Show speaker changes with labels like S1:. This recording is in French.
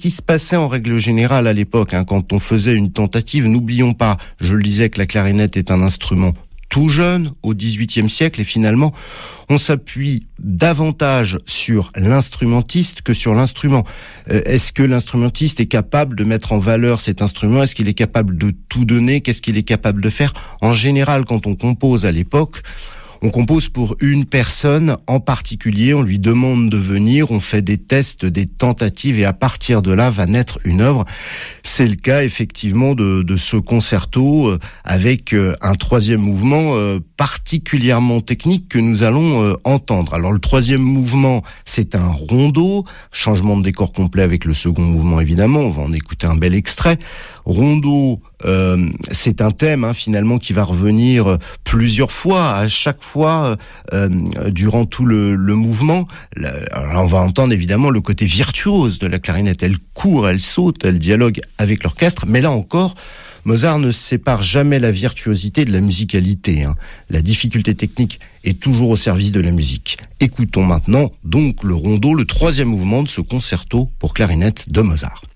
S1: qui se passait en règle générale à l'époque, quand on faisait une tentative. N'oublions pas, je le disais, que la clarinette est un instrument tout jeune, au XVIIIe siècle, et finalement, on s'appuie davantage sur l'instrumentiste que sur l'instrument. Est-ce que l'instrumentiste est capable de mettre en valeur cet instrument? Est-ce qu'il est capable de tout donner? Qu'est-ce qu'il est capable de faire? En général, quand on compose à l'époque, on compose pour une personne en particulier, on lui demande de venir, on fait des tests, des tentatives, et à partir de là va naître une œuvre. C'est le cas effectivement de ce concerto avec un troisième mouvement particulièrement technique que nous allons entendre. Alors le troisième mouvement, c'est un rondo, changement de décor complet avec le second mouvement évidemment, on va en écouter un bel extrait. Rondo, c'est un thème finalement qui va revenir plusieurs fois, à chaque fois durant tout le mouvement. Alors on va entendre évidemment le côté virtuose de la clarinette. Elle court, elle saute, elle dialogue avec l'orchestre, mais là encore, Mozart ne sépare jamais la virtuosité de la musicalité. La difficulté technique est toujours au service de la musique. Écoutons maintenant donc le rondo, le troisième mouvement de ce concerto pour clarinette de Mozart.